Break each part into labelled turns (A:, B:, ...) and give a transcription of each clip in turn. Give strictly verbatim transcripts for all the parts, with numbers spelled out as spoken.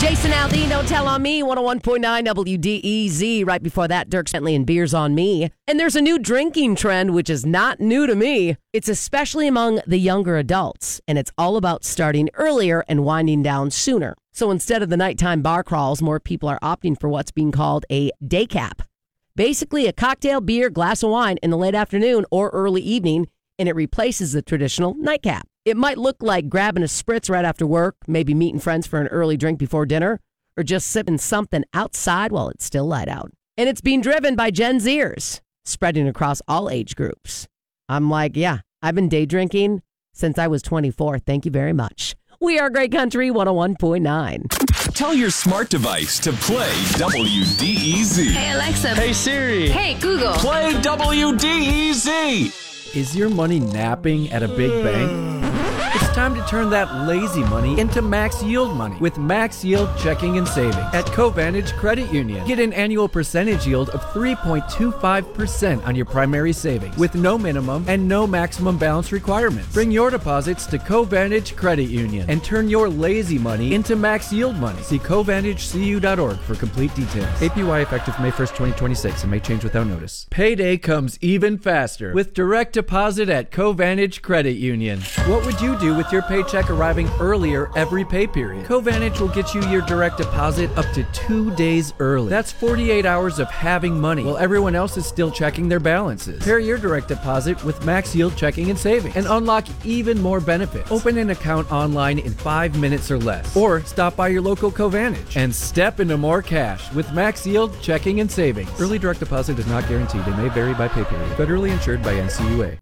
A: Jason Aldean, Don't Tell on Me, one oh one point nine W D E Z. Right before that, Dirk Bentley and Beers on Me. And there's a new drinking trend, which is not new to me. It's especially among the younger adults, and it's all about starting earlier and winding down sooner. So instead of the nighttime bar crawls, more people are opting for what's being called a day cap. Basically, a cocktail, beer, glass of wine in the late afternoon or early evening, and it replaces the traditional nightcap. It might look like grabbing a spritz right after work, maybe meeting friends for an early drink before dinner, or just sipping something outside while it's still light out. And it's being driven by Gen Zers, spreading across all age groups. I'm like, yeah, I've been day drinking since I was twenty-four. Thank you very much. We are Great Country one oh one point nine.
B: Tell your smart device to play W D E Z.
C: Hey, Alexa.
D: Hey, Siri.
C: Hey, Google.
B: Play W D E Z.
D: Is your money napping at a big bank? It's time to turn that lazy money into max yield money with Max Yield Checking and Savings at Covantage Credit Union. Get an annual percentage yield of three point two five percent on your primary savings with no minimum and no maximum balance requirements. Bring your deposits to Covantage Credit Union and turn your lazy money into max yield money. See Covantage C U dot org for complete details. A P Y effective May first, twenty twenty-six and may change without notice. Payday comes even faster with direct deposit at Covantage Credit Union. What would you do with your paycheck arriving earlier every pay period? Covantage will get you your direct deposit up to two days early. That's forty-eight hours of having money while everyone else is still checking their balances. Pair your direct deposit with Max Yield Checking and Savings and unlock even more benefits. Open an account online in five minutes or less, or stop by your local Covantage and step into more cash with Max Yield Checking and Savings. Early direct deposit is not guaranteed and may vary by pay period. Federally insured by N C U A.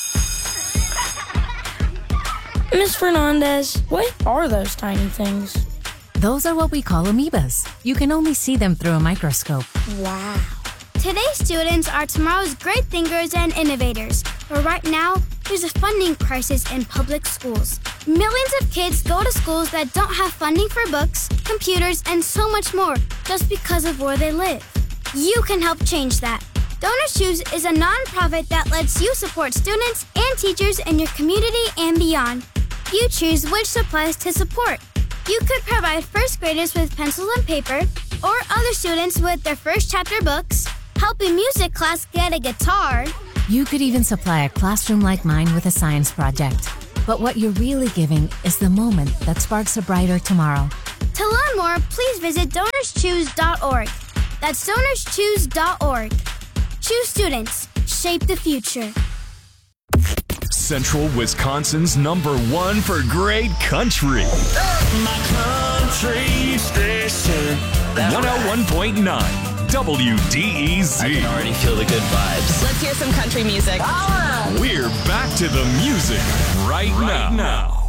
E: Miss Fernandez, what are those tiny things?
F: Those are what we call amoebas. You can only see them through a microscope.
E: Wow.
G: Today's students are tomorrow's great thinkers and innovators. But right now, there's a funding crisis in public schools. Millions of kids go to schools that don't have funding for books, computers, and so much more just because of where they live. You can help change that. Donors Choose is a nonprofit that lets you support students and teachers in your community and beyond. You choose which supplies to support. You could provide first graders with pencils and paper, or other students with their first chapter books, help a music class get a guitar.
F: You could even supply a classroom like mine with a science project. But what you're really giving is the moment that sparks a brighter tomorrow.
G: To learn more, please visit donors choose dot org. That's donors choose dot org. Choose students. Shape the future.
B: Central Wisconsin's number one for great country.
H: My country station.
B: one oh one point nine W D E Z.
H: I can already feel the good vibes.
C: Let's hear some country music.
B: We're back to the music right, right now. now.